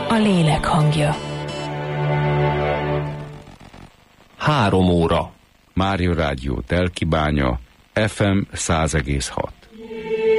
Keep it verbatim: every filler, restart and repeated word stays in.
a lélek hangja. Három óra. Mária Rádió Telkibánya, ef em száz egész hat.